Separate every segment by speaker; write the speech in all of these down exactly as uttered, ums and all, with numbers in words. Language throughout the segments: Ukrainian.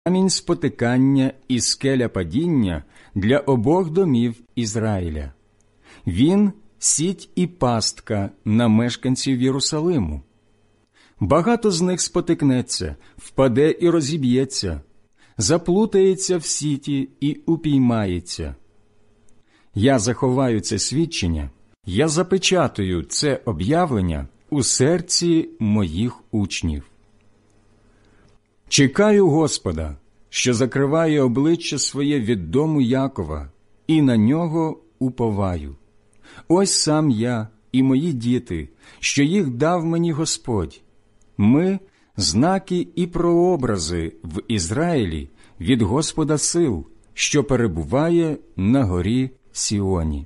Speaker 1: камінь спотикання і скеля падіння для обох домів Ізраїля. Він – сіть і пастка на мешканців Єрусалиму. Багато з них спотикнеться, впаде і розіб'ється, заплутається в сіті і упіймається. Я заховаю це свідчення, я запечатаю це об'явлення у серці моїх учнів. Чекаю Господа, що закриває обличчя своє від дому Якова, і на нього уповаю. Ось сам я і мої діти, що їх дав мені Господь. Ми – знаки і прообрази в Ізраїлі від Господа сил, що перебуває на горі Сіоні.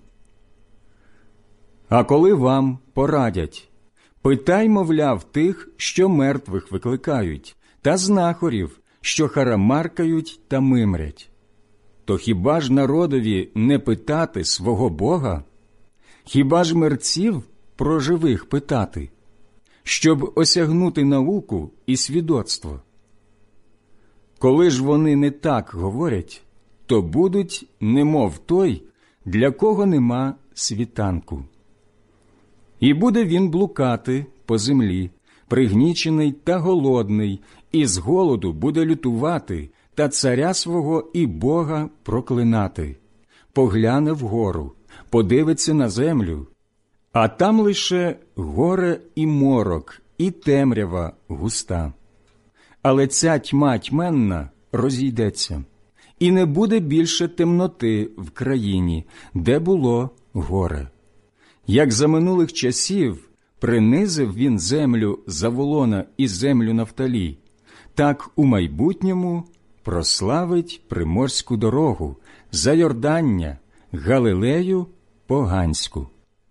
Speaker 1: А коли вам порадять, питай, мовляв, тих, що мертвих викликають, та знахарів, що харамаркають та мимрять. То хіба ж народові не питати свого Бога? Хіба ж мерців про живих питати, щоб осягнути науку і свідоцтво? Коли ж вони не так говорять, то будуть немов той, для кого нема світанку. І буде він блукати по землі, пригнічений та голодний, і з голоду буде лютувати та царя свого і Бога проклинати. Погляне вгору, подивиться на землю, а там лише горе і морок, і темрява густа. Але ця тьма тьменна розійдеться, і не буде більше темноти в країні, де було горе. Як за минулих часів принизив він землю Заволона і землю Нафталі, так у майбутньому прославить приморську дорогу, Зайордання, Галилею поганську.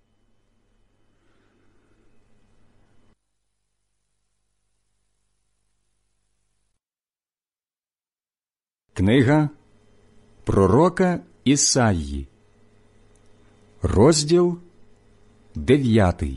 Speaker 1: Книга пророка Ісаї, розділ дев'ятий.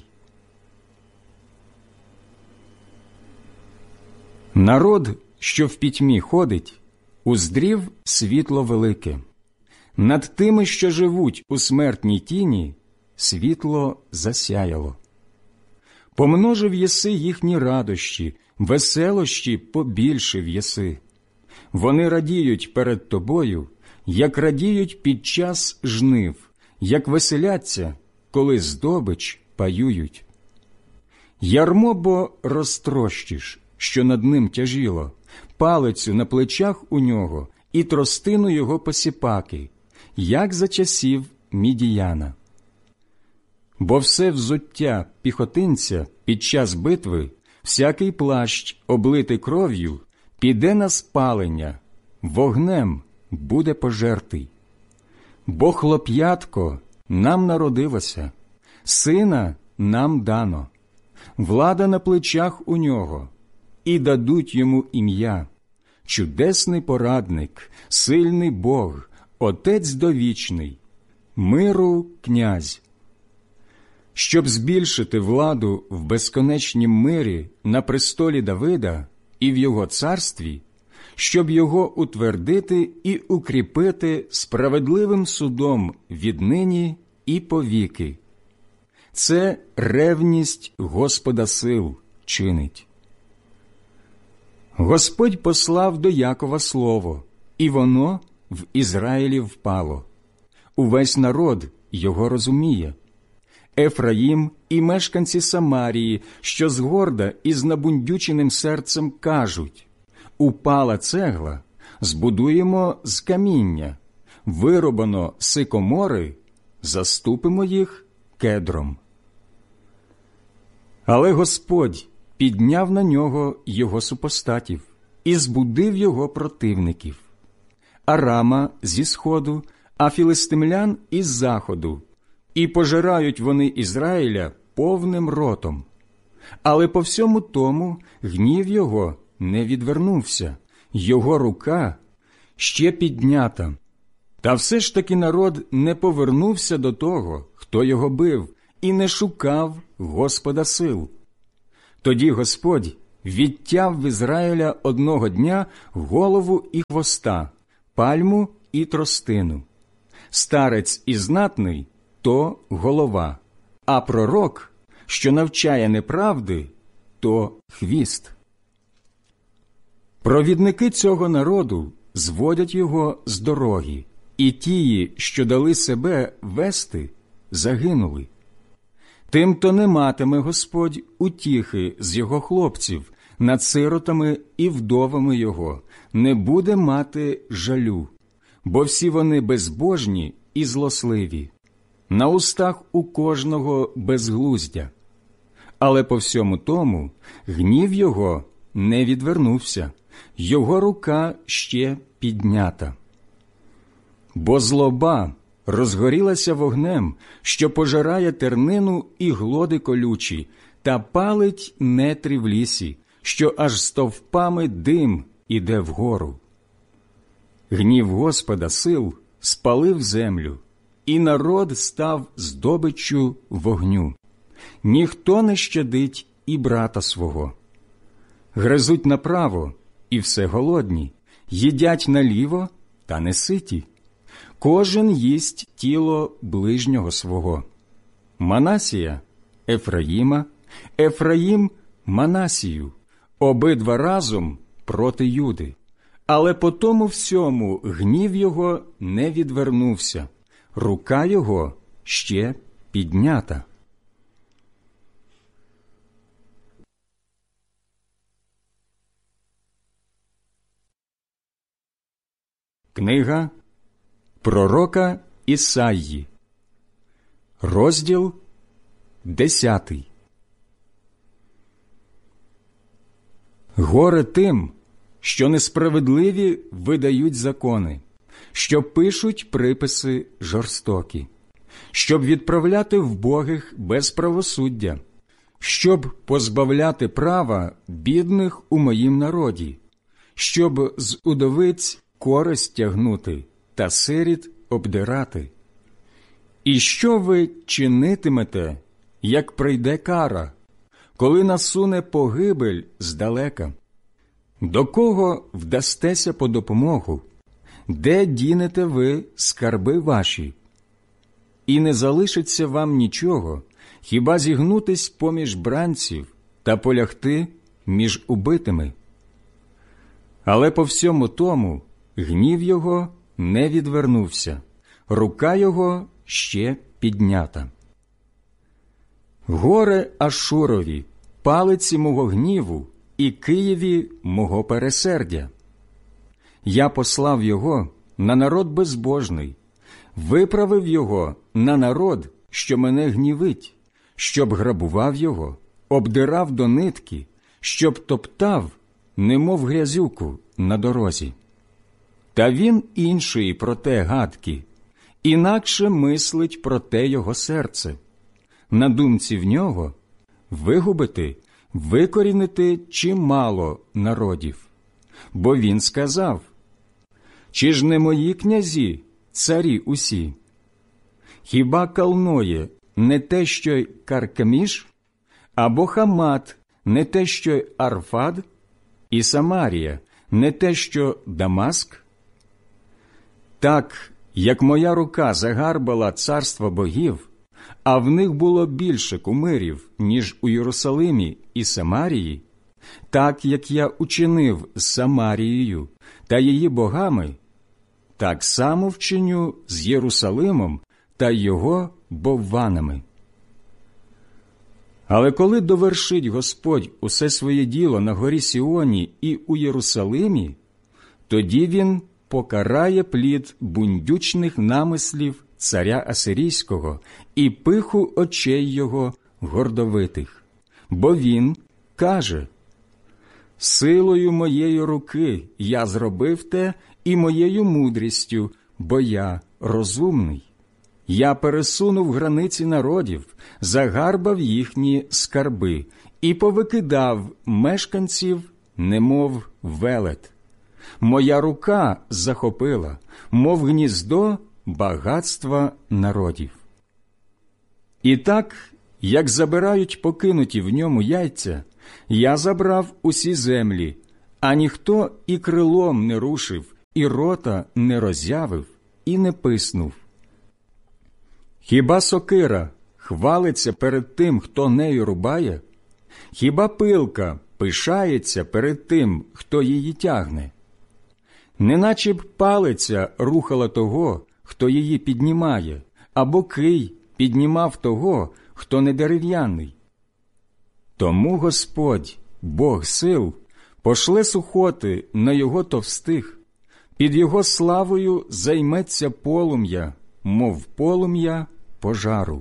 Speaker 1: Народ, що в пітьмі ходить, уздрів світло велике. Над тими, що живуть у смертній тіні, світло засяяло. Помножив єси їхні радощі, веселощі побільшив єси. Вони радіють перед тобою, як радіють під час жнив, як веселяться, коли здобич паюють. Ярмо бо розтрощиш, що над ним тяжіло, палицю на плечах у нього і тростину його посіпаки, як за часів Мідіяна. Бо все взуття піхотинця під час битви, всякий плащ, облитий кров'ю, піде на спалення, вогнем буде пожертий. Бо хлоп'ятко нам народилося, сина нам дано, влада на плечах у нього, і дадуть йому ім'я, чудесний порадник, сильний Бог, Отець довічний, миру князь. Щоб збільшити владу в безконечнім мирі на престолі Давида і в його царстві, щоб його утвердити і укріпити справедливим судом віднині і повіки. Це ревність Господа сил чинить. Господь послав до Якова слово, і воно в Ізраїлі впало. Увесь народ його розуміє. Ефраїм і мешканці Самарії, що згорда і з набундюченим серцем кажуть: упала цегла, збудуємо з каміння, вирубано сикомори, заступимо їх кедром. Але Господь підняв на нього його супостатів і збудив його противників. Арама зі сходу, а філистимлян із заходу, і пожирають вони Ізраїля повним ротом. Але по всьому тому гнів його не відвернувся, його рука ще піднята. Та все ж таки народ не повернувся до того, хто його бив, і не шукав Господа сил. Тоді Господь відтяв в Ізраїля одного дня голову і хвоста, пальму і тростину. Старець і знатний – то голова, а пророк, що навчає неправди, то хвіст. Провідники цього народу зводять його з дороги, і тії, що дали себе вести, загинули. Тим-то не матиме Господь утіхи з його хлопців, над сиротами і вдовами його не буде мати жалю, бо всі вони безбожні і злосливі, на устах у кожного безглуздя. Але по всьому тому гнів його не відвернувся, його рука ще піднята. Бо злоба розгорілася вогнем, що пожирає тернину і глоди колючі, та палить нетрі в лісі, що аж стовпами дим іде вгору. Гнів Господа сил спалив землю, і народ став здобиччю вогню. Ніхто не щадить і брата свого. Гризуть направо, і все голодні, їдять наліво, та не ситі. Кожен їсть тіло ближнього свого. Манасія – Ефраїма, Ефраїм – Манасію, обидва разом проти Юди. Але по тому всьому гнів його не відвернувся, рука його ще піднята. Книга пророка Ісаї, розділ десятий. Горе тим, що несправедливі видають закони, що пишуть приписи жорстокі, щоб відправляти вбогих без правосуддя, щоб позбавляти права бідних у моїм народі, щоб з удовиць користь тягнути та сиріт обдирати. І що ви чинитимете, як прийде кара, коли насуне погибель здалека? До кого вдастеся по допомогу? Де дінете ви скарби ваші? І не залишиться вам нічого, хіба зігнутись поміж бранців та полягти між убитими. Але по всьому тому гнів його не відвернувся, рука його ще піднята. Горе Ашурові, палиці мого гніву, і Києві мого пересердя. Я послав його на народ безбожний, виправив його на народ, що мене гнівить, щоб грабував його, обдирав до нитки, щоб топтав, немов грязюку на дорозі. Та він іншої про те гадки, інакше мислить про те його серце. На думці в нього вигубити, викорінити чимало народів. Бо він сказав: чи ж не мої князі, царі усі? Хіба Калноє не те, що й Каркеміш, або Хамат не те, що й Арфад, і Самарія не те, що Дамаск? Так, як моя рука загарбала царства богів, а в них було більше кумирів, ніж у Єрусалимі і Самарії, так, як я учинив з Самарією та її богами, так само вчиню з Єрусалимом та його бовванами. Але коли довершить Господь усе своє діло на горі Сіоні і у Єрусалимі, тоді він покарає плід бундючних намислів царя Асирійського і пиху очей його гордовитих. Бо він каже: «Силою моєї руки я зробив те, і моєю мудрістю, бо я розумний. Я пересунув границі народів, загарбав їхні скарби і повикидав мешканців, немов велет. Моя рука захопила, мов гніздо, багатства народів». І так, як забирають покинуті в ньому яйця, Я забрав усі землі, а ніхто і крилом не рушив, і рота не роззявив, і не писнув. Хіба сокира хвалиться перед тим, хто нею рубає? Хіба пилка пишається перед тим, хто її тягне? Неначе б палиця рухала того, хто її піднімає, або кий піднімав того, хто не дерев'яний. Тому Господь, Бог сил, пошле сухоти на його товстих, під його славою займеться полум'я, мов полум'я пожару.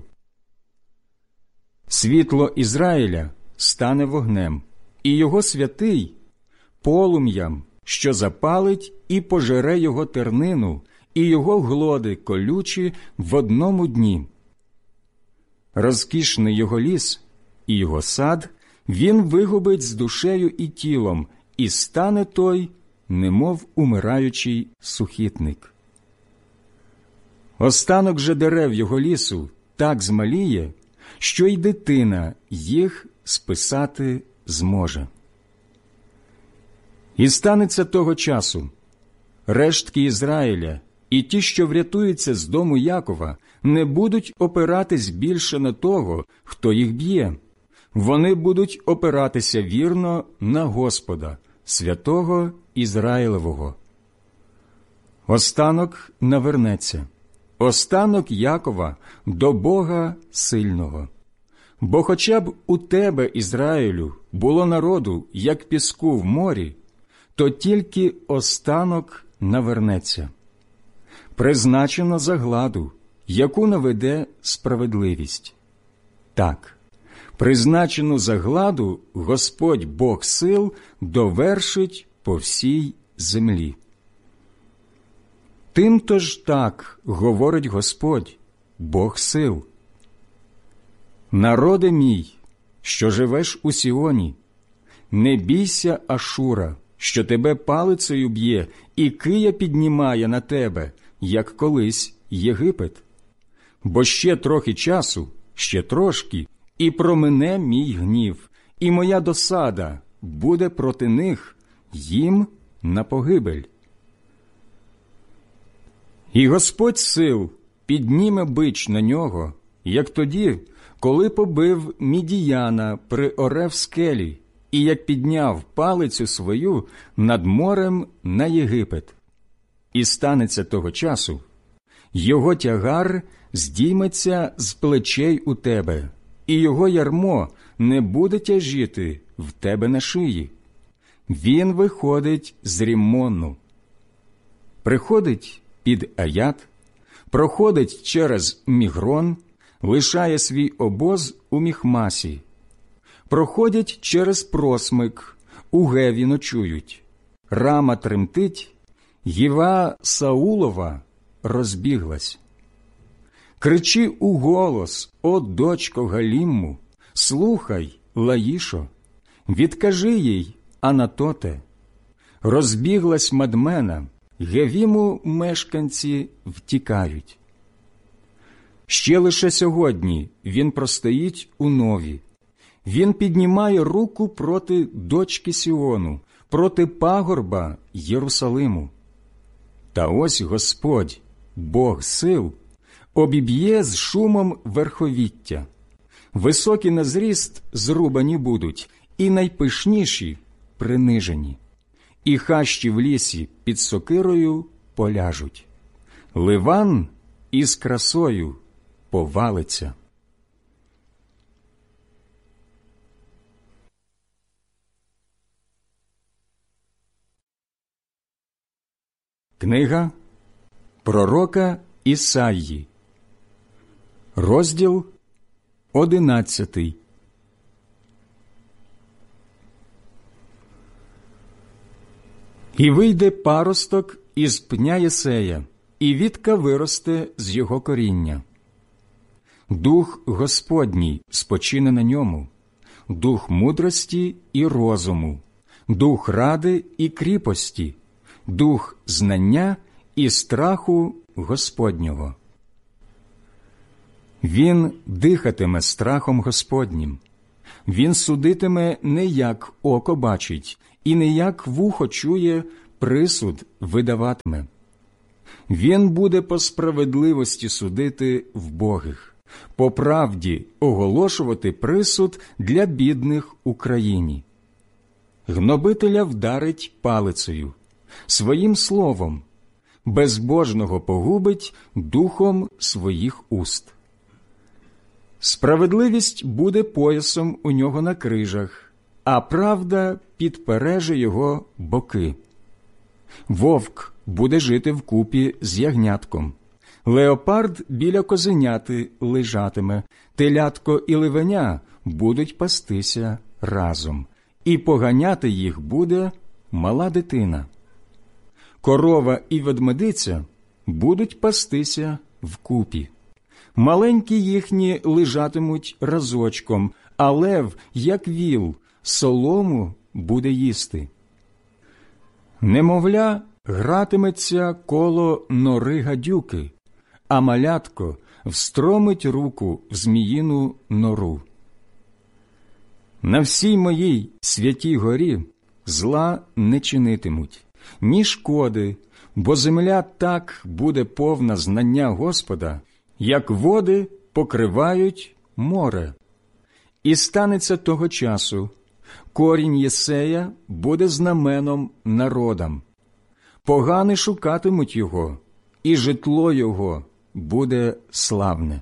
Speaker 1: Світло Ізраїля стане вогнем, і його святий – полум'ям, що запалить і пожере його тернину, і його глоди колючі в одному дні. Розкішний його ліс і його сад він вигубить з душею і тілом, і стане той, немов умираючий сухітник. Останок же дерев його лісу так змаліє, що й дитина їх списати зможе. І станеться того часу, рештки Ізраїля і ті, що врятуються з дому Якова, не будуть опиратись більше на того, хто їх б'є. Вони будуть опиратися вірно на Господа, святого Ізраїлевого. Останок навернеться, останок Якова до Бога сильного. Бо хоча б у тебе, Ізраїлю, було народу, як піску в морі, то тільки останок навернеться. Призначено загладу, яку наведе справедливість. Так, призначену загладу Господь Бог сил довершить по всій землі. Тим-то ж так говорить Господь, Бог сил. Народе мій, що живеш у Сіоні, не бійся Ашура, що тебе палицею б'є і кия піднімає на тебе, як колись Єгипет. Бо ще трохи часу, ще трошки, і промине мій гнів, і моя досада буде проти них, їм на погибель. І Господь сил підніме бич на нього, як тоді, коли побив Мідіяна при Оре в скелі, і як підняв палицю свою над морем на Єгипет. І станеться того часу, його тягар здійметься з плечей у тебе, і його ярмо не буде тяжіти в тебе на шиї. Він виходить з Ріммону, приходить під Аят, проходить через Мігрон, лишає свій обоз у Міхмасі, проходять через Просмик, у Геві ночують. Рама тремтить, Гіва Саулова розбіглась. Кричи у голос, о дочко Галімму, слухай, Лаїшо, відкажи їй, Анатоте. Розбіглась Мадмена, Гевіму мешканці втікають. Ще лише сьогодні він простоїть у Нові. Він піднімає руку проти дочки Сіону, проти пагорба Єрусалиму. Та ось Господь, Бог сил, обіб'є з шумом верховіття. Високі на зріст зрубані будуть, і найпишніші принижені. І хащі в лісі під сокирою поляжуть. Ливан із красою повалиться. Книга пророка Ісаї, розділ одинадцятий. І вийде паросток із пня Єсея, і вітка виросте з його коріння. Дух Господній спочине на ньому, дух мудрості і розуму, дух ради і кріпості, дух знання і страху Господнього. Він дихатиме страхом Господнім, Він судитиме не як око бачить, і не як вухо чує, присуд видаватиме. Він буде по справедливості судити вбогих, по правді оголошувати присуд для бідних у країні. Гнобителя вдарить палицею, своїм словом, безбожного погубить духом своїх уст. Справедливість буде поясом у нього на крижах, а правда підпереже його боки. Вовк буде жити вкупі з ягнятком, леопард біля козеняти лежатиме, телятко і ливеня будуть пастися разом, і поганяти їх буде мала дитина. Корова і ведмедиця будуть пастися вкупі. Маленькі їхні лежатимуть разочком, а лев, як віл, солому буде їсти. Немовля гратиметься коло нори гадюки, а малятко встромить руку в зміїну нору. На всій моїй святій горі зла не чинитимуть, ні шкоди, бо земля так буде повна знання Господа, як води покривають море. І станеться того часу, корінь Єсея буде знаменом народам. Погани шукатимуть його, і житло його буде славне.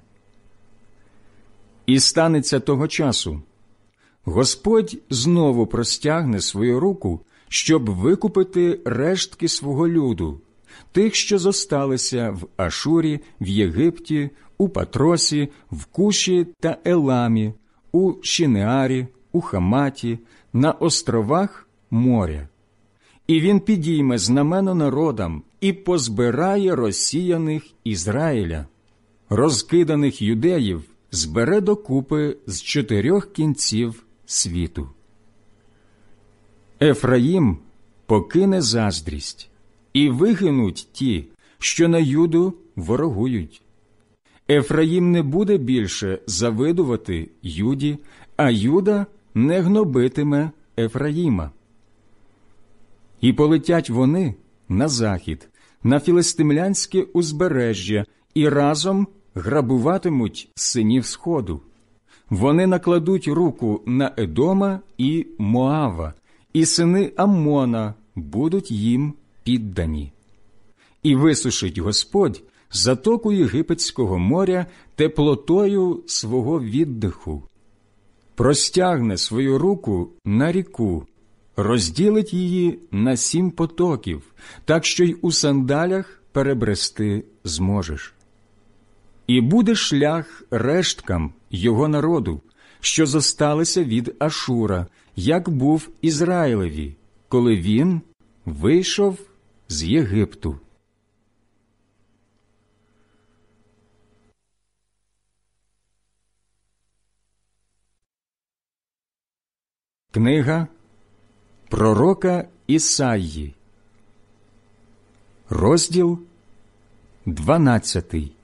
Speaker 1: І станеться того часу, Господь знову простягне свою руку, щоб викупити рештки свого люду, тих, що зосталися в Ашурі, в Єгипті, у Патросі, в Куші та Еламі, у Шинеарі, у Хаматі, на островах моря. І він підійме знамено народам і позбирає розсіяних Ізраїля. Розкиданих юдеїв збере докупи з чотирьох кінців світу. Ефраїм покине заздрість, і вигинуть ті, що на Юду ворогують. Ефраїм не буде більше завидувати Юді, а Юда не гнобитиме Ефраїма. І полетять вони на захід, на філистимлянське узбережжя, і разом грабуватимуть синів Сходу. Вони накладуть руку на Едома і Моава, і сини Аммона будуть їм піддані. І висушить Господь затоку Єгипетського моря теплотою свого віддиху. Простягне свою руку на ріку, розділить її на сім потоків, так що й у сандалях перебрести зможеш. І буде шлях решткам його народу, що зосталися від Ашура, як був Ізраїлеві, коли він вийшов з Єгипту. Книга пророка Ісаї, розділ дванадцятий.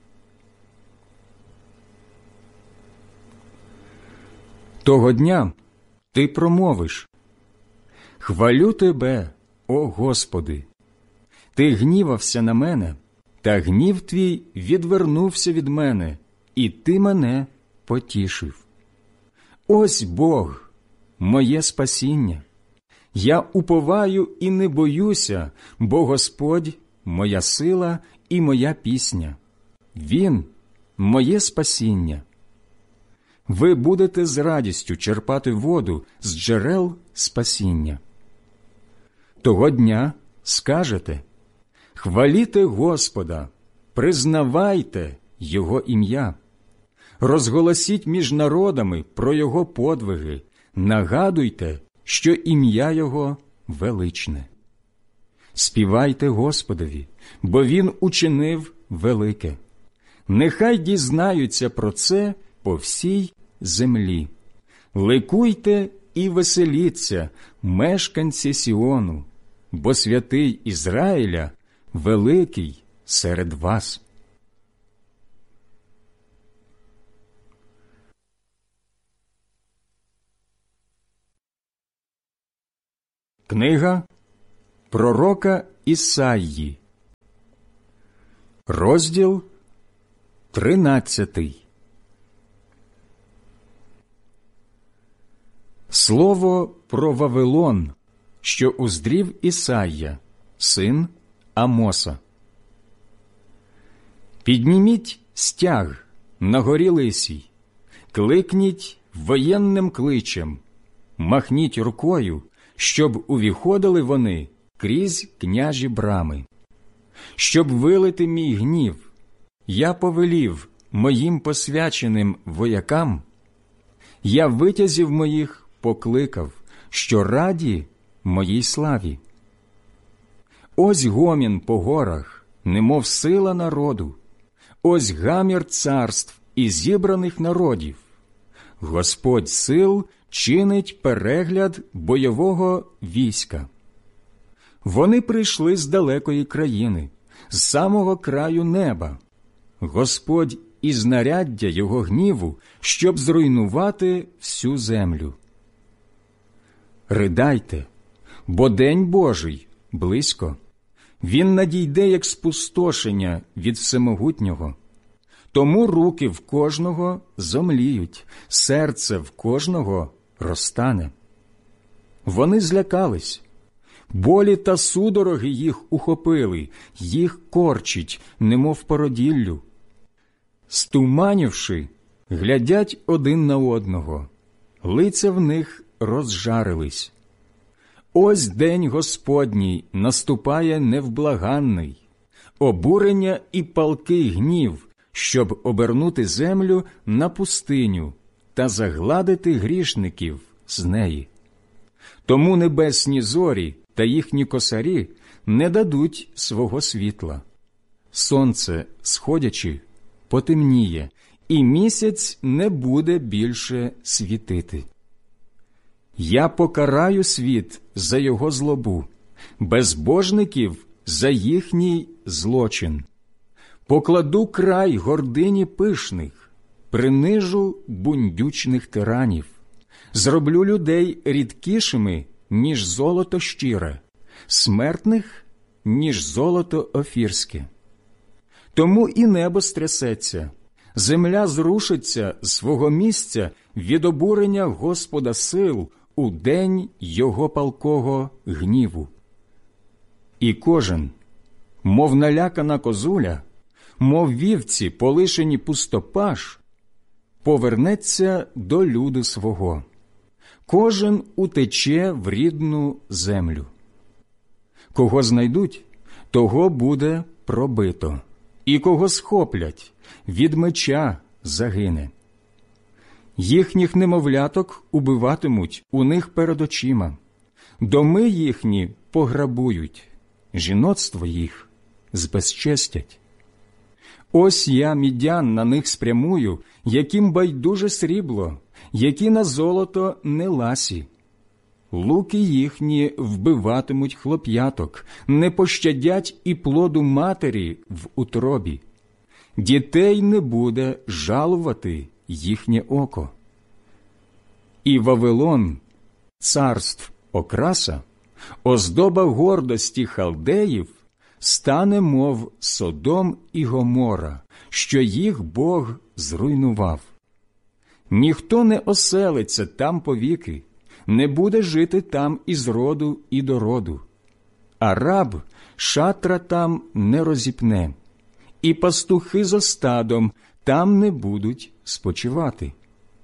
Speaker 1: Того дня ти промовиш: «Хвалю тебе, о Господи! Ти гнівався на мене, та гнів твій відвернувся від мене, і ти мене потішив. Ось Бог, моє спасіння. Я уповаю і не боюся, бо Господь – моя сила і моя пісня. Він – моє спасіння. Ви будете з радістю черпати воду з джерел спасіння. Того дня скажете: хваліте Господа, признавайте Його ім'я. Розголосіть між народами про Його подвиги, нагадуйте, що ім'я Його величне. Співайте Господові, бо Він учинив велике. Нехай дізнаються про це по всій землі. Ликуйте і веселіться, мешканці Сіону, бо святий Ізраїля великий серед вас. Книга пророка Ісаї, розділ тринадцятий. Слово про Вавилон, що уздрів Ісая, син Амоса. Підніміть стяг на горі лисій, кликніть воєнним кличем, махніть рукою, щоб увіходили вони крізь княжі брами. Щоб вилити мій гнів, я повелів моїм посвяченим воякам, я витязів моїх покликав, що раді моїй славі. Ось гомін по горах, немов сила народу, ось гамір царств і зібраних народів. Господь сил чинить перегляд бойового війська. Вони прийшли з далекої країни, з самого краю неба. Господь із знаряддя його гніву, щоб зруйнувати всю землю. Ридайте, бо день Божий близько. Він надійде, як спустошення від Всемогутнього. Тому руки в кожного зомліють, серце в кожного розтане. Вони злякались. Болі та судороги їх ухопили, їх корчить, немов породіллю. Стуманівши, глядять один на одного, лиця в них розжарились. Ось день Господній наступає невблаганний, обурення і палкий гнів, щоб обернути землю на пустиню та загладити грішників з неї. Тому небесні зорі та їхні косарі не дадуть свого світла. Сонце, сходячи, потемніє, і місяць не буде більше світити. Я покараю світ за його злобу, безбожників за їхній злочин. Покладу край гордині пишних, принижу бундючних тиранів. Зроблю людей рідкішими, ніж золото щире, смертних, ніж золото офірське. Тому і небо стрясеться, земля зрушиться з свого місця від обурення Господа сил у день його палкого гніву. І кожен, мов налякана козуля, мов вівці, полишені пустопаш, повернеться до люду свого. Кожен утече в рідну землю. Кого знайдуть, того буде пробито, і кого схоплять, від меча загине. Їхніх немовляток убиватимуть у них перед очима, доми їхні пограбують, жіноцтво їх збезчестять. Ось я мідян на них спрямую, яким байдуже срібло, які на золото не ласі. Луки їхні вбиватимуть хлоп'яток, не пощадять і плоду матері в утробі. Дітей не буде жалувати їхнє око. І Вавилон, царств окраса, оздоба гордості халдеїв, стане, мов Содом і Гомора, що їх Бог зруйнував. Ніхто не оселиться там повіки, не буде жити там із роду і до роду. А раб шатра там не розіпне, і пастухи зо стадом там не будуть спочивати.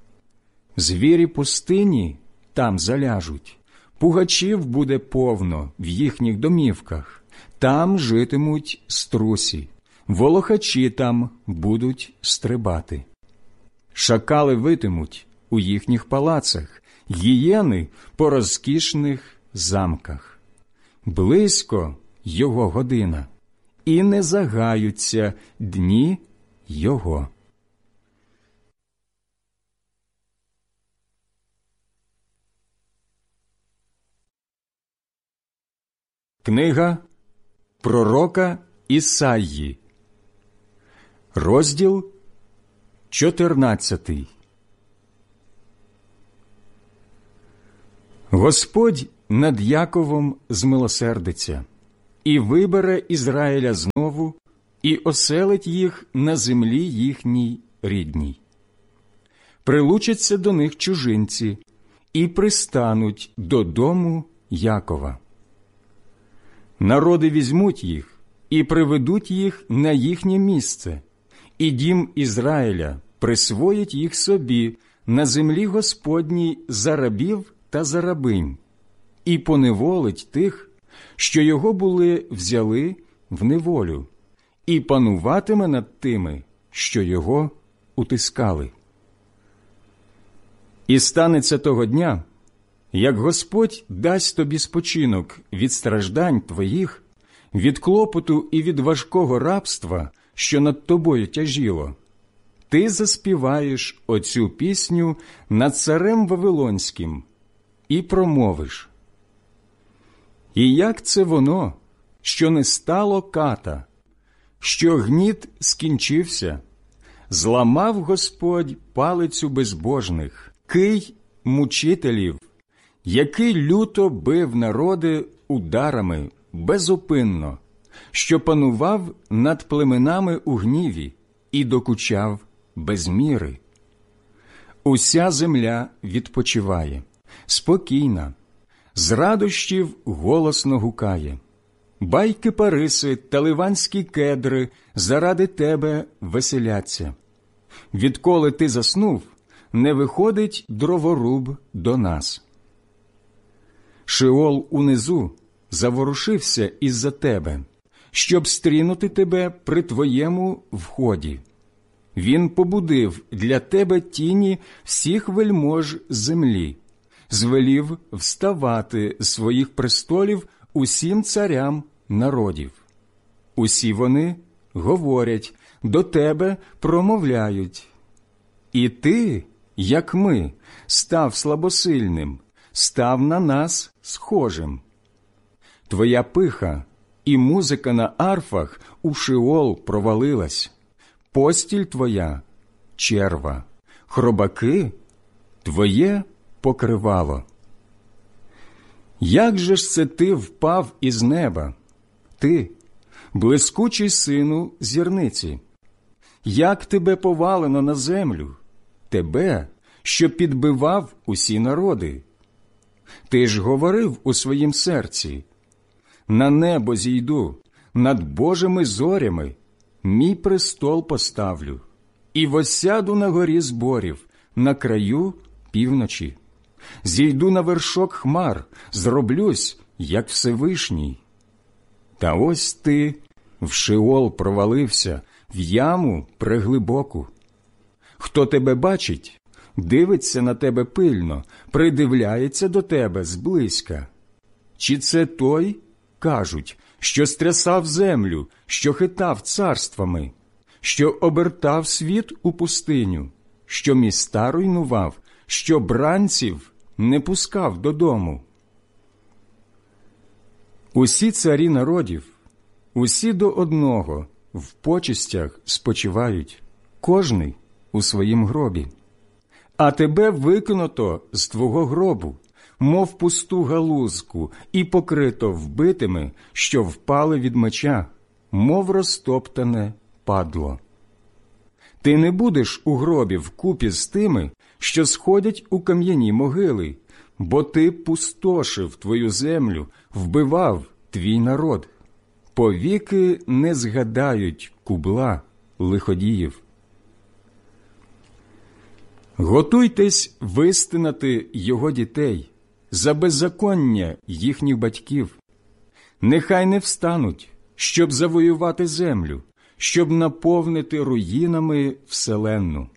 Speaker 1: Звірі пустині там заляжуть, пугачів буде повно в їхніх домівках, там житимуть струсі, волохачі там будуть стрибати. Шакали витимуть у їхніх палацах, гієни по розкішних замках. Близько його година, і не загаються дні його. Книга пророка Ісаї, розділ чотирнадцятий. Господь над Яковом змилосердиться, і вибере Ізраїля знову, і оселить їх на землі їхній рідній. Прилучаться до них чужинці і пристануть додому Якова. Народи візьмуть їх і приведуть їх на їхнє місце, і дім Ізраїля присвоїть їх собі на землі Господній за рабів та за рабинь, і поневолить тих, що його були взяли в неволю, і пануватиме над тими, що його утискали. І станеться того дня, як Господь дасть тобі спочинок від страждань твоїх, від клопоту і від важкого рабства, що над тобою тяжіло, ти заспіваєш оцю пісню над царем Вавилонським і промовиш: «І як це воно, що не стало ката, що гніт скінчився, зламав Господь палицю безбожних, кий мучителів, який люто бив народи ударами безупинно, що панував над племенами у гніві і докучав без міри. Уся земля відпочиває, спокійна, з радощів голосно гукає. Байки париси та ливанські кедри заради тебе веселяться. Відколи ти заснув, не виходить дроворуб до нас. Шеол унизу заворушився із-за тебе, щоб стрінути тебе при твоєму вході. Він побудив для тебе тіні всіх вельмож землі, звелів вставати з своїх престолів усім царям народів. Усі вони говорять, до тебе промовляють. І ти, як ми, став слабосильним, став на нас схожим. Твоя пиха і музика на арфах у Шеол провалилась. Постіль твоя – черва, хробаки – твоє покривало. Як же ж це ти впав із неба, ти, блискучий сину зірниці? Як тебе повалено на землю, тебе, що підбивав усі народи? Ти ж говорив у своїм серці: на небо зійду, над Божими зорями мій престол поставлю, і восяду на горі зборів, на краю півночі. Зійду на вершок хмар, зроблюсь, як Всевишній. Та ось ти в Шеол провалився, в яму преглибоку. Хто тебе бачить, дивиться на тебе пильно, придивляється до тебе зблизька. Чи це той, кажуть, що стрясав землю, що хитав царствами, що обертав світ у пустиню, що міста руйнував, що бранців не пускав додому? Усі царі народів, усі до одного, в почестях спочивають, кожний у своїм гробі. А тебе викинуто з твого гробу, мов пусту галузку, і покрито вбитими, що впали від меча, мов розтоптане падло. Ти не будеш у гробі вкупі з тими, що сходять у кам'яні могили, бо ти пустошив твою землю, вбивав твій народ. Повіки не згадають кубла лиходіїв. Готуйтесь вистинати його дітей за беззаконня їхніх батьків. Нехай не встануть, щоб завоювати землю, щоб наповнити руїнами вселенну.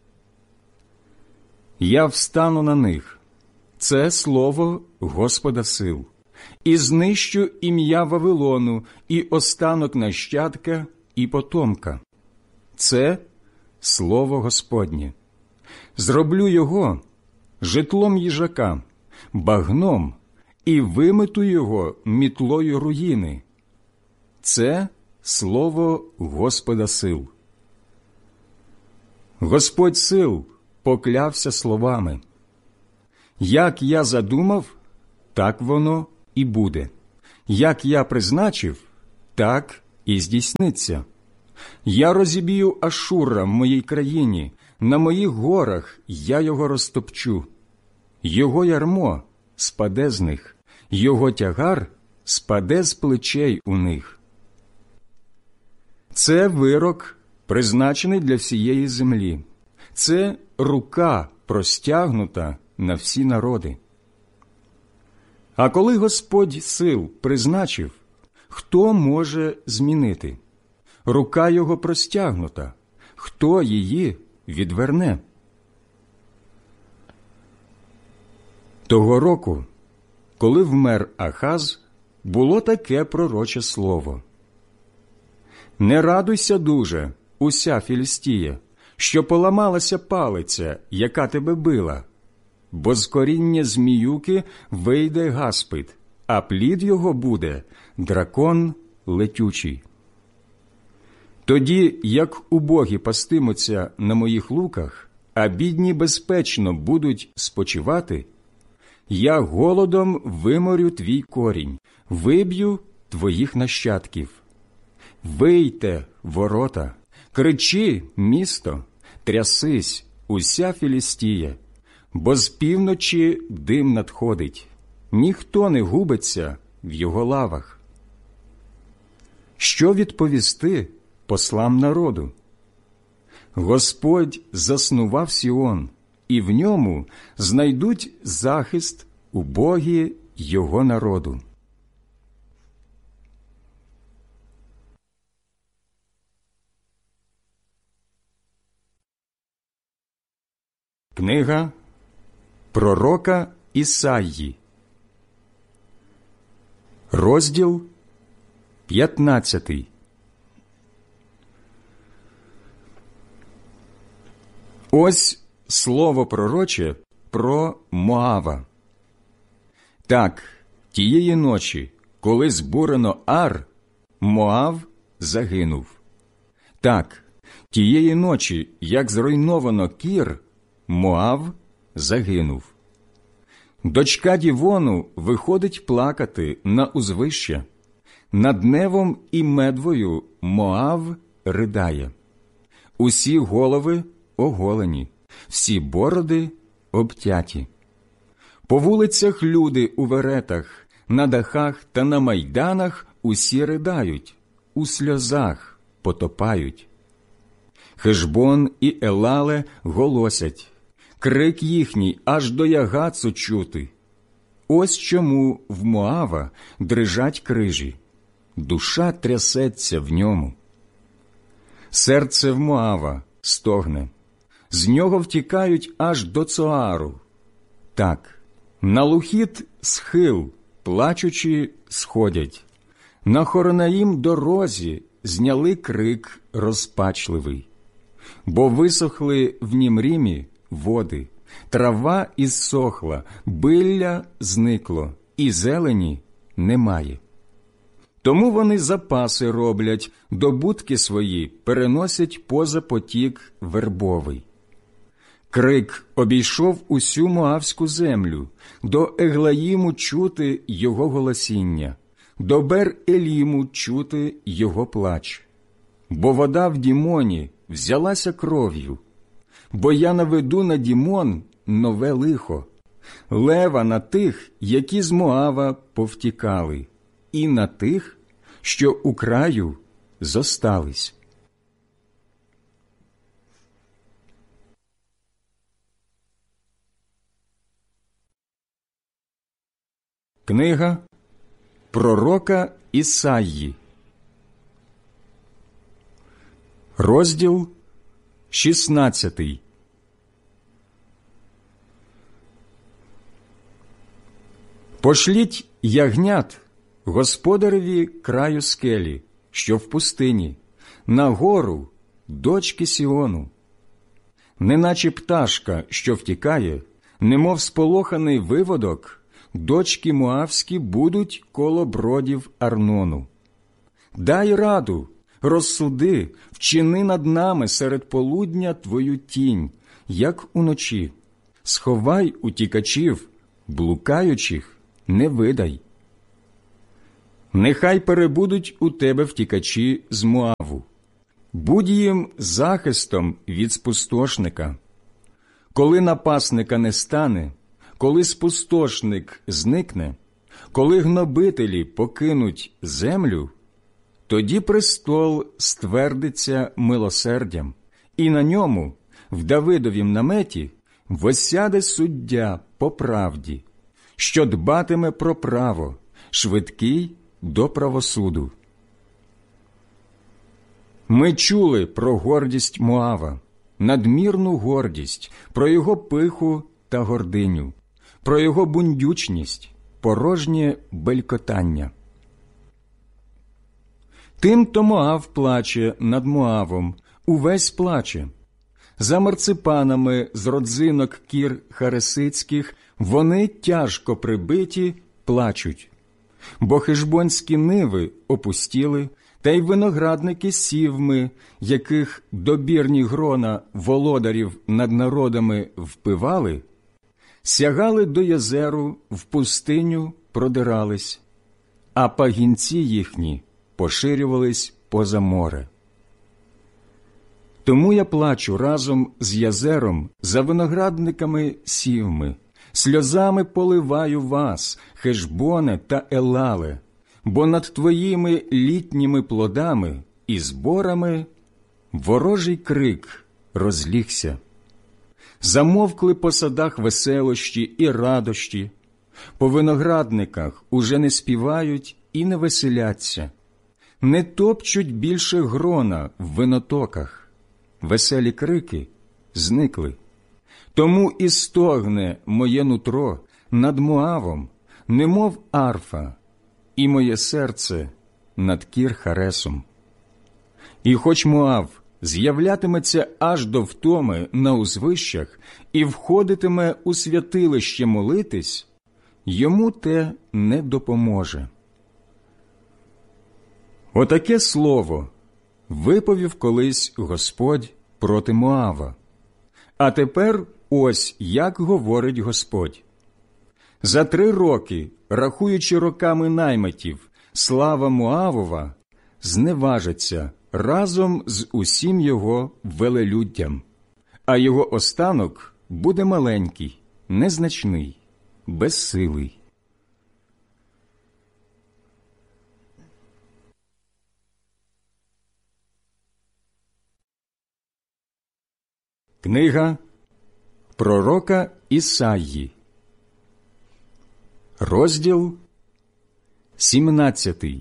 Speaker 1: Я встану на них, це слово Господа сил, і знищу ім'я Вавилону, і останок нащадка, і потомка. Це слово Господнє. Зроблю його житлом їжака, багном, і вимету його мітлою руїни. Це слово Господа сил. Господь сил поклявся словами: як я задумав, так воно і буде. Як я призначив, так і здійсниться. Я розіб'ю Ашура в моїй країні, на моїх горах я його розтопчу. Його ярмо спаде з них, його тягар спаде з плечей у них. Це вирок, призначений для всієї землі. Це рука простягнута на всі народи. А коли Господь сил призначив, хто може змінити? Рука його простягнута, хто її відверне? Того року, коли вмер Ахаз, було таке пророче слово. «Не радуйся дуже, уся Філістія, що поламалася палиця, яка тебе била, бо з коріння зміюки вийде гаспид, а плід його буде дракон летючий. Тоді, як убогі пастимуться на моїх луках, а бідні безпечно будуть спочивати, я голодом виморю твій корінь, виб'ю твоїх нащадків. Вийте, ворота, кричи, місто, трясись, уся Філістія, бо з півночі дим надходить, ніхто не губиться в його лавах». Що відповісти послам народу? Господь заснував Сіон, і в ньому знайдуть захист убогі його народу. Книга пророка Ісаї, розділ п'ятнадцятий. Ось слово пророче про Моава. Так, тієї ночі, коли збурено Ар, Моав загинув. Так, тієї ночі, як зруйновано Кір, Моав загинув. Дочка Дівону виходить плакати на узвище. Над Невом і Медвою Моав ридає. Усі голови оголені, всі бороди обтяті. По вулицях люди у веретах, на дахах та на майданах усі riдають, у сльозах потопають. Хешбон і Елале голосять, крик їхній аж до Ягацу чути. Ось чому в Моава дрижать крижі, душа трясеться в ньому. Серце в Моава стогне, з нього втікають аж до Цоару. Так, на Лухіт схил, плачучи, сходять. На Хоронаїм дорозі зняли крик розпачливий. Бо висохли в Німрімі води, трава ізсохла, билля зникло, і зелені немає. Тому вони запаси роблять, добутки свої переносять поза потік вербовий. Крик обійшов усю Моавську землю, до Еглаїму чути його голосіння, до Бер-Еліму чути його плач. Бо вода в Дімоні взялася кров'ю, бо я наведу на Дімон нове лихо, лева на тих, які з Моава повтікали, і на тих, що у краю зостались. Книга пророка Ісаї, розділ шістнадцятий. Пошліть ягнят господареві краю скелі, що в пустині, на гору дочки Сіону. Неначе пташка, що втікає, немов сполоханий виводок, дочки Моавські будуть коло бродів Арнону. Дай раду, розсуди, вчини над нами серед полудня твою тінь, як уночі. Сховай утікачів, блукаючих не видай. Нехай перебудуть у тебе втікачі з Моаву, будь їм захистом від спустошника. Коли напасника не стане, коли спустошник зникне, коли гнобителі покинуть землю, тоді престол ствердиться милосердям, і на ньому, в Давидовім наметі, восяде суддя по правді, що дбатиме про право, швидкий до правосуду. Ми чули про гордість Моава, надмірну гордість, про його пиху та гординю, про його бундючність, порожнє белькотання. Тим-то Моав плаче над Моавом, увесь плаче. За марципанами з родзинок кір харесицьких вони тяжко прибиті плачуть. Бо хешбонські ниви опустіли, та й виноградники сівми, яких добірні грона володарів над народами впивали, сягали до Єзеру, в пустиню продирались, а пагінці їхні поширювались поза море. Тому я плачу разом з Єзером за виноградниками сівми, сльозами поливаю вас, Хешбоне та Елале, бо над твоїми літніми плодами і зборами ворожий крик розлігся. Замовкли по садах веселощі і радощі, по виноградниках уже не співають і не веселяться, не топчуть більше грона в винотоках. Веселі крики зникли. Тому і стогне моє нутро над Моавом, немов арфа, і моє серце над Кір-Харесом. І хоч Моав з'являтиметься аж до втоми на узвищах і входитиме у святилище молитись, йому те не допоможе. Отаке слово виповів колись Господь проти Моава. А тепер ось як говорить Господь. За три роки, рахуючи роками наймитів, слава Моавова зневажиться разом з усім його велелюддям, а його останок буде маленький, незначний, безсилий. Книга пророка Ісаї, розділ сімнадцятий.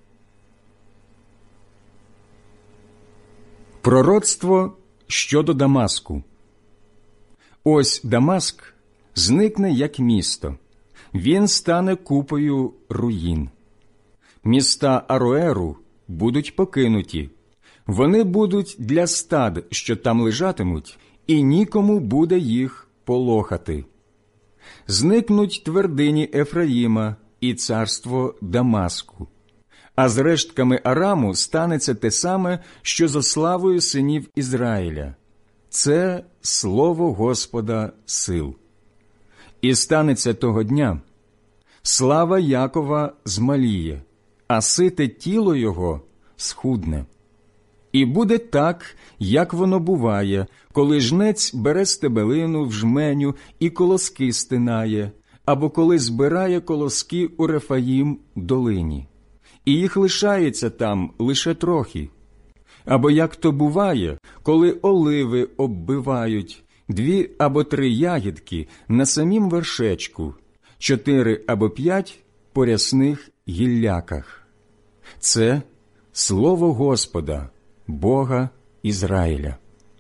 Speaker 1: Пророцтво щодо Дамаску. Ось Дамаск зникне як місто, він стане купою руїн. Міста Ароеру будуть покинуті, вони будуть для стад, що там лежатимуть, і нікому буде їх полохати. Зникнуть твердині Ефраїма і царство Дамаску. А з рештками Араму станеться те саме, що за славою синів Ізраїля. Це слово Господа сил. І станеться того дня, слава Якова змаліє, а сите тіло його схудне. І буде так, як воно буває, коли жнець бере стебелину в жменю і колоски стинає, або коли збирає колоски у Рефаїм долині, і їх лишається там лише трохи. Або як то буває, коли оливи оббивають дві або три ягідки на самім вершечку, чотири або п'ять по рясних гілляках. Це слово Господа, Бога Ізраїля.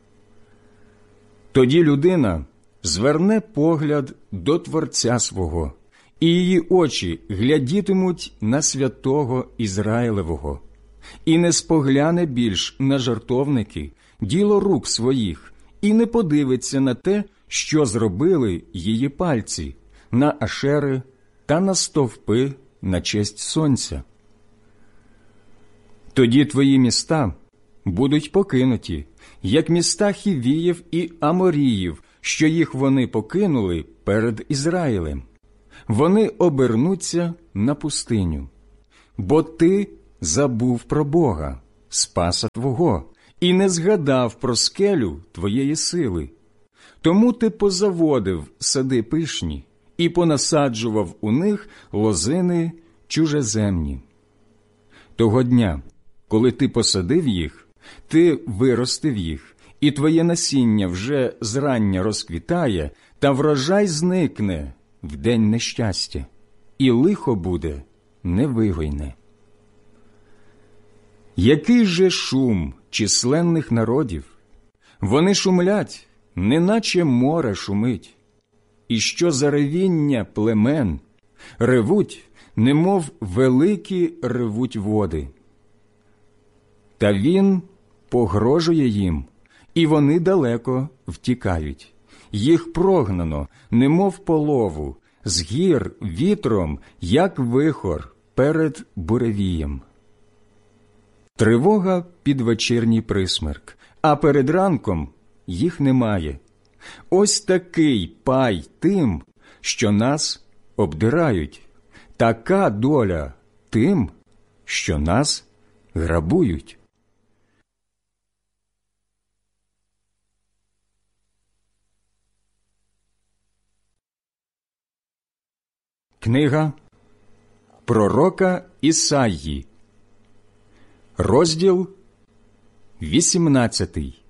Speaker 1: Тоді людина зверне погляд до Творця свого, і її очі глядітимуть на святого Ізраїлевого, і не спогляне більш на жертовники, діло рук своїх, і не подивиться на те, що зробили її пальці, на ашери та на стовпи на честь сонця. Тоді твої міста будуть покинуті, як міста Хівіїв і Аморіїв, що їх вони покинули перед Ізраїлем. вони обернуться на пустиню. Бо ти забув про Бога, Спаса твого, і не згадав про скелю твоєї сили. Тому ти позаводив сади пишні і понасаджував у них лозини чужеземні. Того дня, коли ти посадив їх, ти виростив їх, і твоє насіння вже зрання розквітає, та врожай зникне в день нещастя, і лихо буде невигойне. Який же шум численних народів! Вони шумлять, неначе море шумить. І що за ревіння племен! Ревуть, немов великі ревуть води. Та він погрожує їм, і вони далеко втікають. Їх прогнано, немов полову, з гір вітром, як вихор перед буревієм. Тривога під вечірній присмерк, а перед ранком їх немає. Ось такий пай тим, що нас обдирають, така доля тим, що нас грабують. Книга пророка Ісаї, розділ вісімнадцятий.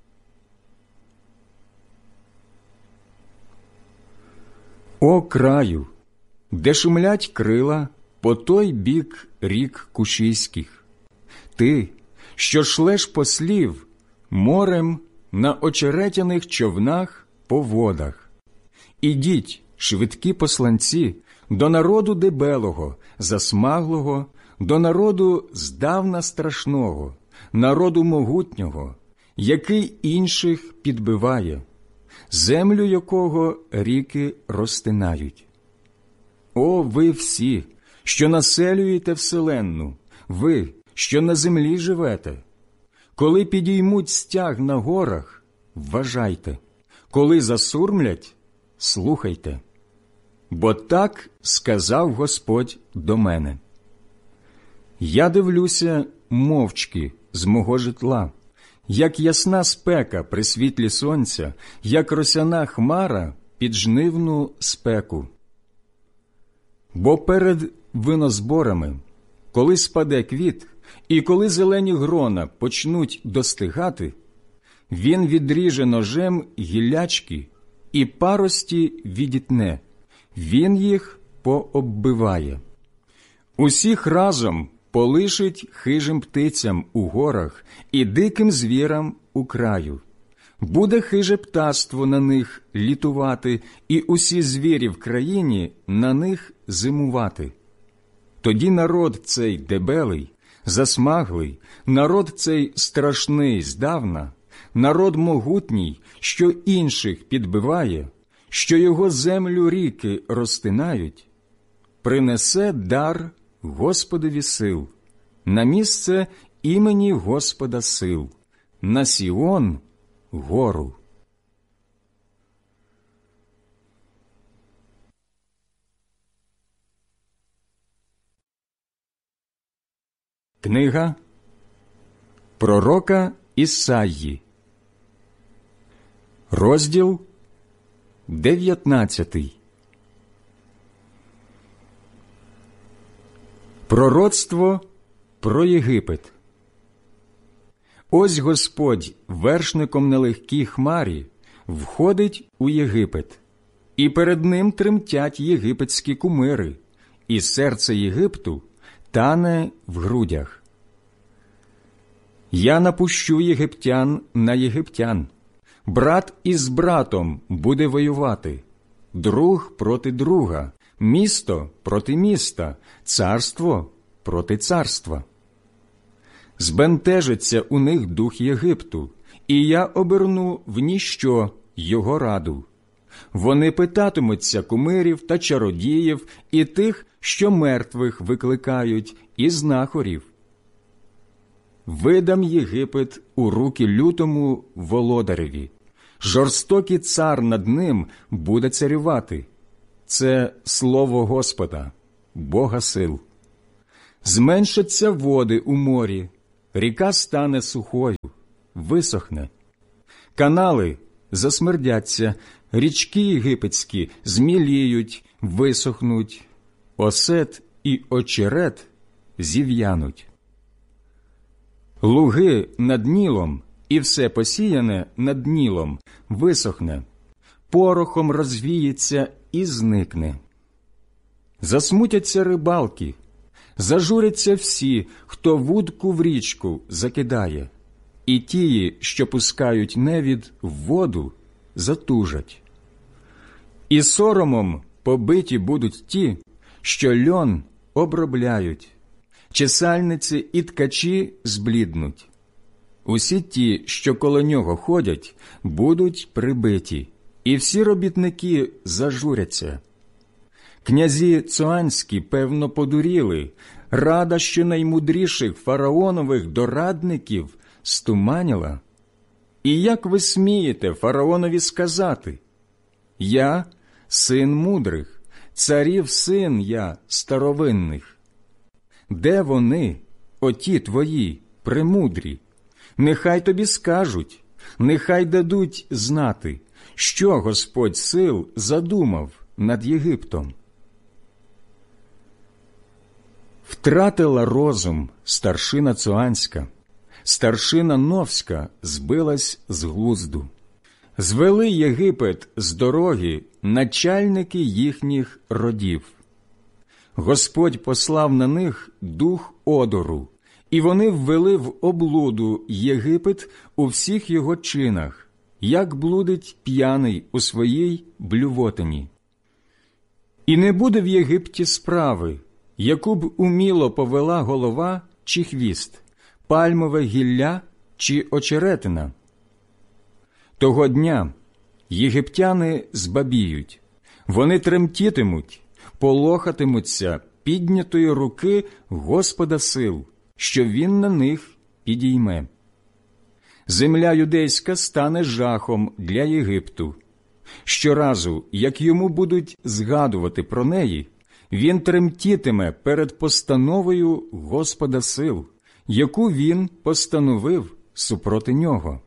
Speaker 1: О краю, де шумлять крила по той бік рік Кушійських, ти, що шлеш послів морем на очеретяних човнах по водах. Ідіть, швидкі посланці, до народу дебелого, засмаглого, до народу здавна страшного, народу могутнього, який інших підбиває, землю якого ріки розтинають. О, ви всі, що населюєте вселенну, ви, що на землі живете! Коли підіймуть стяг на горах, вважайте, коли засурмлять, слухайте. Бо так сказав Господь до мене. Я дивлюся мовчки з мого житла, як ясна спека при світлі сонця, як росяна хмара під жнивну спеку. Бо перед винозборами, коли спаде квіт, і коли зелені грона почнуть достигати, він відріже ножем гіллячки і парості відітне, він їх пооббиває. Усіх разом полишить хижим птицям у горах і диким звірам у краю. Буде хиже птаство на них літувати, і усі звірі в країні на них зимувати. Тоді народ цей дебелий, засмаглий, народ цей страшний здавна, народ могутній, що інших підбиває, що його землю ріки розтинають, принесе дар Господові сил, на місце імені Господа сил, на Сіон гору. Книга пророка Ісаї, розділ дев'ятнадцятий. Пророцтво про Єгипет. Ось Господь вершником на легкій хмарі входить у Єгипет, і перед ним тремтять єгипетські кумири, і серце Єгипту тане в грудях. Я напущу єгиптян на єгиптян, брат із братом буде воювати, друг проти друга, місто проти міста, царство проти царства. Збентежиться у них дух Єгипту, і я оберну в ніщо його раду. Вони питатимуться кумирів та чародіїв і тих, що мертвих викликають, і знахорів. Видам Єгипет у руки лютому володареві. Жорстокий цар над ним буде царювати. це слово Господа, Бога сил. Зменшаться води у морі, ріка стане сухою, висохне. Канали засмердяться, річки єгипетські зміліють, висохнуть, осет і очерет зів'януть. Луги над Нілом і все посіяне над Нілом висохне, порохом розвіється і зникне. Засмутяться рибалки, зажуряться всі, хто вудку в річку закидає, і тії, що пускають невід в воду, затужать. І соромом побиті будуть ті, що льон обробляють, чесальниці і ткачі збліднуть. Усі ті, що коло нього ходять, будуть прибиті, і всі робітники зажуряться. Князі цоанські, певно, подуріли, рада щонаймудріших фараонових дорадників стуманіла. І як ви смієте фараонові сказати: «Я – син мудрих, царів син я старовинних»? Де вони, оті твої, премудрі? Нехай тобі скажуть, нехай дадуть знати, що Господь сил задумав над Єгиптом. Втратила розум старшина цоанська, старшина новська збилась з глузду. Звели Єгипет з дороги начальники їхніх родів. Господь послав на них дух одору, і вони ввели в облуду Єгипет у всіх його чинах, як блудить п'яний у своїй блювотині. І не буде в Єгипті справи, яку б уміло повела голова чи хвіст, пальмове гілля чи очеретина. Того дня єгиптяни збабіють, вони тремтітимуть, полохатимуться піднятої руки Господа сил, що він на них підійме. Земля юдейська стане жахом для Єгипту. Щоразу, як йому будуть згадувати про неї, він тремтітиме перед постановою Господа сил, яку він постановив супроти нього.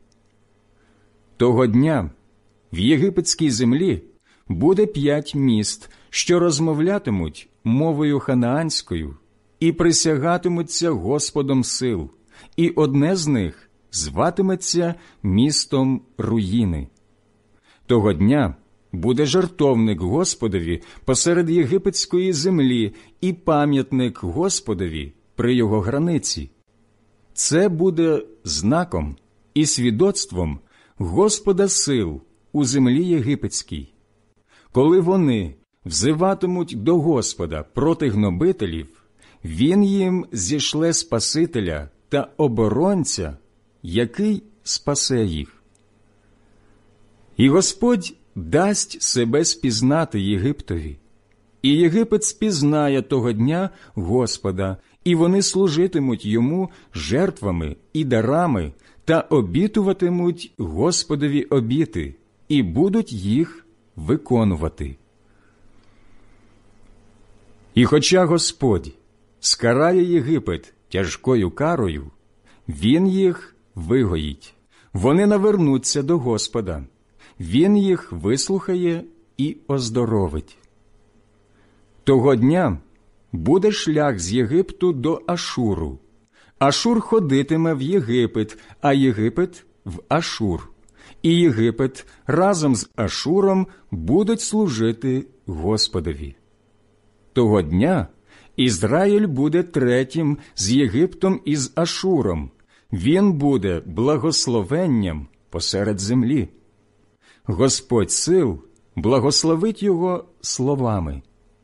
Speaker 1: Того дня в єгипетській землі буде п'ять міст, що розмовлятимуть мовою ханаанською і присягатимуться Господом сил, і одне з них зватиметься містом руїни. Того дня буде жертовник Господові посеред єгипетської землі і пам'ятник Господові при його границі. Це буде знаком і свідоцтвом Господа сил у землі єгипетській. Коли вони взиватимуть до Господа проти гнобителів, він їм зішле Спасителя та оборонця, який спасе їх. І Господь дасть себе спізнати Єгиптові, і Єгипет спізнає того дня Господа, і вони служитимуть йому жертвами і дарами та обітуватимуть Господові обіти, і будуть їх виконувати. І хоча Господь скарає Єгипет тяжкою карою, він їх вигоїть, вони навернуться до Господа, він їх вислухає і оздоровить. Того дня буде шлях з Єгипту до Ашуру. Ашур ходитиме в Єгипет, а Єгипет – в Ашур. І Єгипет разом з Ашуром будуть служити Господові. Того дня Ізраїль буде третім з Єгиптом і з Ашуром. Він буде благословенням посеред землі. Господь сил благословить його словами: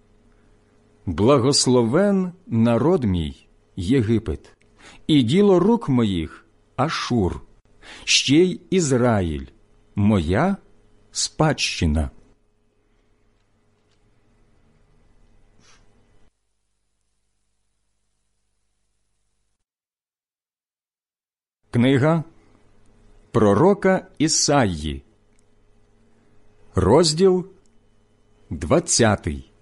Speaker 1: «Благословен народ мій Єгипет, і діло рук моїх Ашур, ще й Ізраїль, моя спадщина». Книга пророка Ісаї, розділ двадцятий.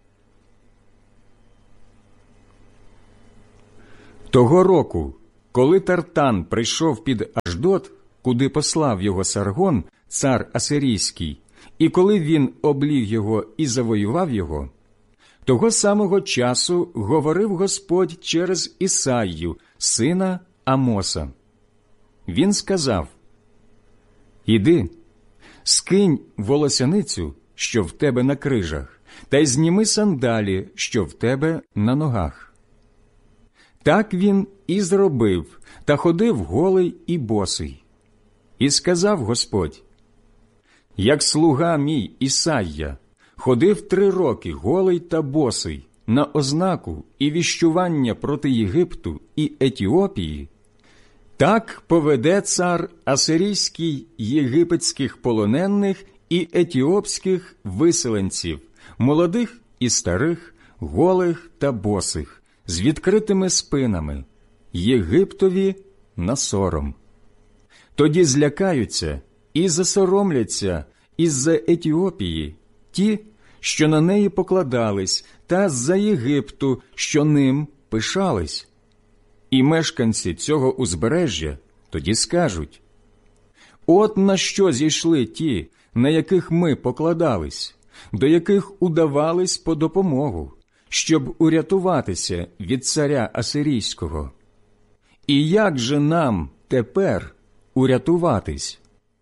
Speaker 1: Того року, коли Тартан прийшов під Ашдод, куди послав його Саргон, цар Асирійський, і коли він обліг його і завоював його, того самого часу говорив Господь через Ісаїю, сина Амоса. Він сказав: «Іди, скинь волосяницю, що в тебе на крижах, та й зніми сандалі, що в тебе на ногах». Так він і зробив, та ходив голий і босий. І сказав Господь: «Як слуга мій Ісайя ходив три роки голий та босий на ознаку і віщування проти Єгипту і Етіопії, так поведе цар Асирійський єгипетських полонених і етіопських виселенців, молодих і старих, голих та босих, з відкритими спинами, Єгиптові на сором. Тоді злякаються і засоромляться із-за Етіопії ті, що на неї покладались, та з-за Єгипту, що ним пишались. І мешканці цього узбережжя тоді скажуть: «От на що зійшли ті, на яких ми покладались, до яких удавались по допомогу, щоб урятуватися від царя Асирійського. І як же нам тепер урятуватись?»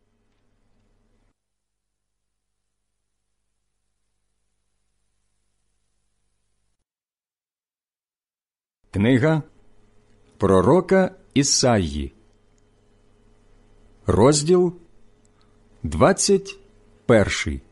Speaker 1: Книга пророка Ісаї, розділ двадцять перший.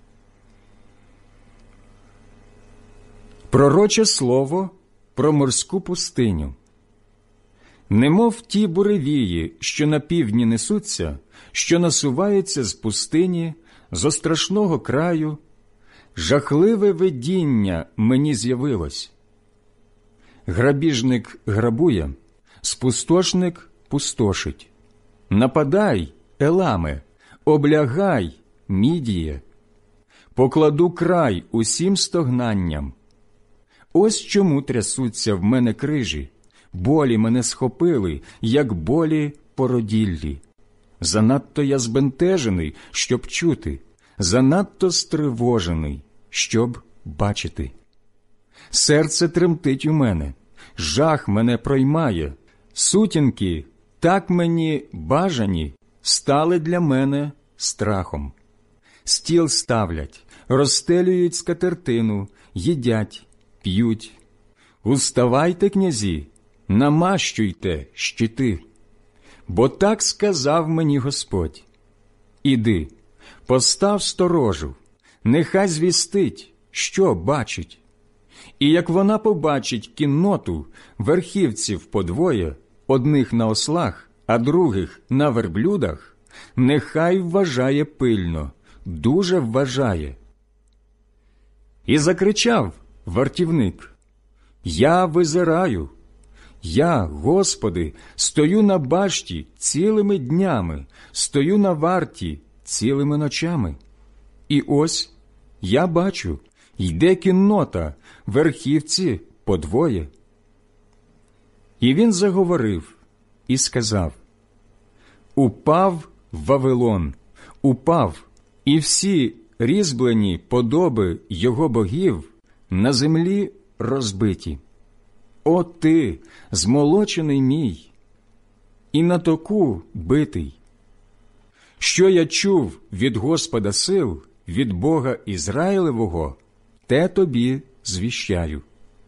Speaker 1: Пророче слово про морську пустиню. Немов ті буревії, що на півдні несуться, що насуваються з пустині, зо страшного краю, жахливе видіння мені з'явилось. Грабіжник грабує, спустошник пустошить. Нападай, Еламе, облягай, Мідіє. Покладу край усім стогнанням. Ось чому трясуться в мене крижі, болі мене схопили, як болі породіллі. Занадто я збентежений, щоб чути, занадто стривожений, щоб бачити. Серце тремтить у мене, жах мене проймає, сутінки, так мені бажані, стали для мене страхом. Стіл ставлять, розстелюють скатертину, їдять, п'ють. Уставайте, князі, намащуйте щити. Бо так сказав мені Господь: «Іди, постав сторожу, нехай звістить, що бачить. І як вона побачить кінноту, верхівців подвоє, одних на ослах, а других на верблюдах, нехай вважає пильно, дуже вважає». І закричав вартівник: «Я визираю, я, Господи, стою на башті цілими днями, стою на варті цілими ночами. І ось я бачу, йде кіннота, верхівці подвоє». І він заговорив і сказав: «Упав Вавилон, упав, і всі різьблені подоби його богів на землі розбиті. О ти, змолочений мій, і на току битий! Що я чув від Господа сил, від Бога Ізраїлевого, те тобі звіщаю».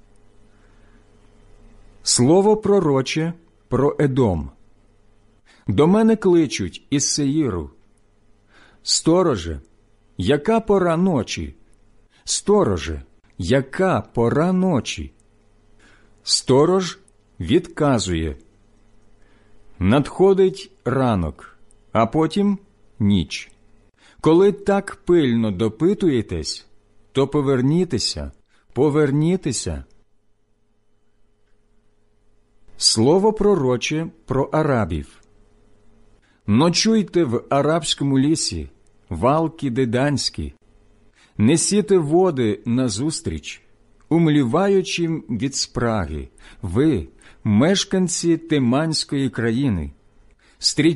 Speaker 1: Слово пророче про Едом. До мене кличуть із Сеїру: «Стороже, яка пора ночі? Стороже, яка пора ночі?» Сторож відказує: «Надходить ранок, а потім ніч. Коли так пильно допитуєтесь, то повернітеся, повернітеся». Слово пророче про арабів. Ночуйте в арабському лісі, валки деданські. Несіте води назустріч, умліваючим від спраги, ви, мешканці Тиманської країни.